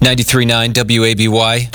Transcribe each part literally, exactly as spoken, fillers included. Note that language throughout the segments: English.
ninety-three point nine W A B Y.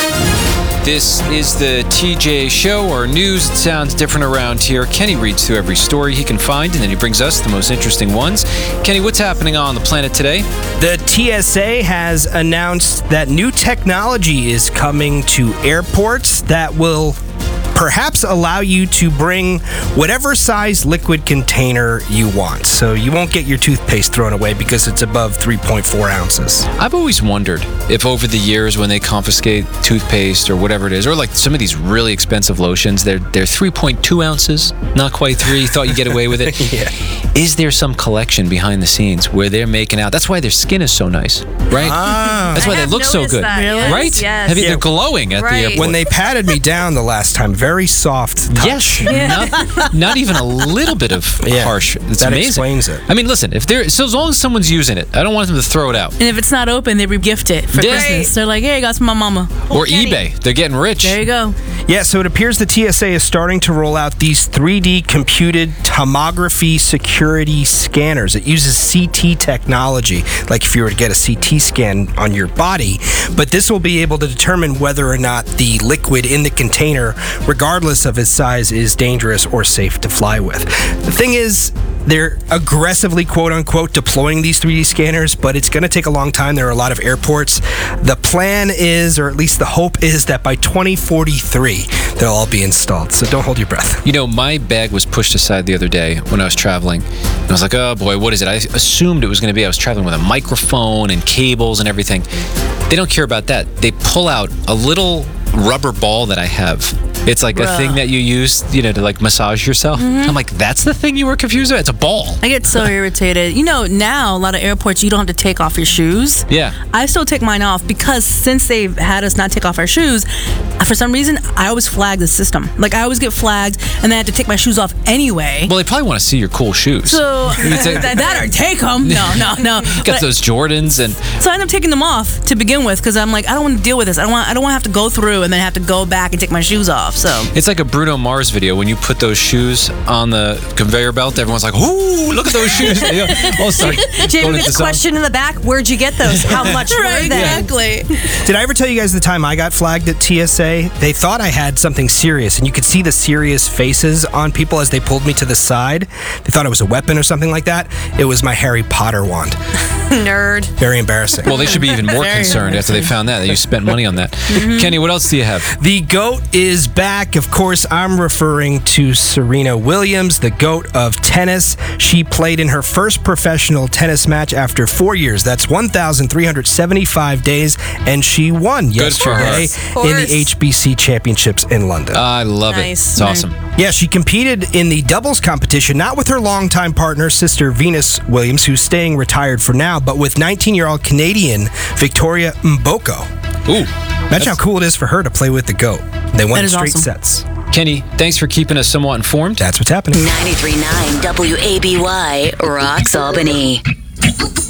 This is the T J Show, or news. It sounds different around here. Kenny reads through every story he can find, and then he brings us the most interesting ones. Kenny, what's happening on the planet today? The T S A has announced that new technology is coming to airports that will perhaps allow you to bring whatever size liquid container you want. So you won't get your toothpaste thrown away because it's above three point four ounces. I've always wondered if over the years when they confiscate toothpaste or whatever it is, or like some of these really expensive lotions, they're they're three point two ounces, not quite three. Thought you'd get away with it. Yeah. Is there some collection behind the scenes where they're making out? That's why their skin is so nice, right? Ah. That's why I they have look so noticed good, that, yes, right? yes. Have you, Yeah. they're glowing at Right. the airport. When they patted me down the last time, very soft touch. Yes, not, not even a little bit of Yeah, harsh. It's that amazing. explains it. I mean, listen, if they're so as long as someone's using it, I don't want them to throw it out. And if it's not open, they re-gift it for Yeah. Christmas. They're like, hey, I got some from my mama. Or Kenny. eBay, they're getting rich. There you go. Yeah, so it appears the T S A is starting to roll out these three D computed tomography security scanners. It uses C T technology, like if you were to get a C T scan on your body, but this will be able to determine whether or not the liquid in the container, regardless of its size, is dangerous or safe to fly with. The thing is, they're aggressively, quote unquote, deploying these three D scanners, but it's going to take a long time. There are a lot of airports. The plan is, or at least the hope is, that by twenty forty-three, they'll all be installed. So don't hold your breath. You know, my bag was pushed aside the other day when I was traveling. And I was like, oh boy, what is it? I assumed it was going to be I was traveling with a microphone and cables and everything. They don't care about that. They pull out a little rubber ball that I have. It's like Bruh. a thing that you use, you know, to like massage yourself. Mm-hmm. I'm like, that's the thing you were confused about? It's a ball. I get so irritated. You know, now a lot of airports, you don't have to take off your shoes. Yeah. I still take mine off because since they've had us not take off our shoes, for some reason, I always flag the system. Like, I always get flagged, and then I have to take my shoes off anyway. Well, they probably want to see your cool shoes. So, take- that, that or take them. No, no, no. Got But- those Jordans and So I end up taking them off to begin with because I'm like, I don't want to deal with this. I don't want. I don't want to have to go through and then have to go back and take my shoes off. So it's like a Bruno Mars video. When you put those shoes on the conveyor belt, everyone's like, ooh, look at those shoes. They all start going Jamie's into sound. question in the back, where'd you get those? How much were they? exactly. Did I ever tell you guys the time I got flagged at T S A? They thought I had something serious, and you could see the serious faces on people as they pulled me to the side. They thought it was a weapon or something like that. It was my Harry Potter wand. Nerd. Very embarrassing. Well, they should be even more Very concerned after they found that, that you spent money on that. Kenny, what else do you have? The GOAT is back. Of course, I'm referring to Serena Williams, the GOAT of tennis. She played in her first professional tennis match after four years. That's one thousand three hundred seventy-five days, and she won Good for her. yesterday in the H B C Championships in London. I love it. Nice. It's awesome. Yeah, she competed in the doubles competition, not with her longtime partner, sister Venus Williams, who's staying retired for now, but with nineteen-year-old Canadian Victoria Mboko. Ooh. Imagine how cool it is for her to play with the GOAT. They won That in is straight awesome. sets. Kenny, thanks for keeping us somewhat informed. That's what's happening. ninety-three point nine W A B Y, Rocks Albany.